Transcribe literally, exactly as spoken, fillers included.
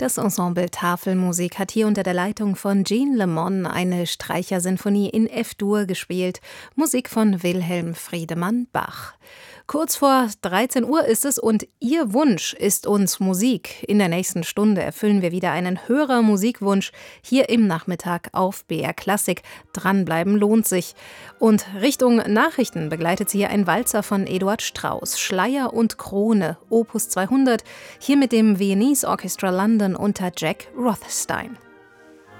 Das Ensemble Tafelmusik hat hier unter der Leitung von Jean Lemon eine Streichersinfonie in F-Dur gespielt, Musik von Wilhelm Friedemann Bach. Kurz vor dreizehn Uhr ist es und Ihr Wunsch ist uns Musik. In der nächsten Stunde erfüllen wir wieder einen Hörermusikwunsch hier im Nachmittag auf B R Klassik. Dranbleiben lohnt sich. Und Richtung Nachrichten begleitet Sie hier ein Walzer von Eduard Strauss, Schleier und Krone, Opus zweihundert, hier mit dem Viennese Orchestra London unter Jack Rothstein.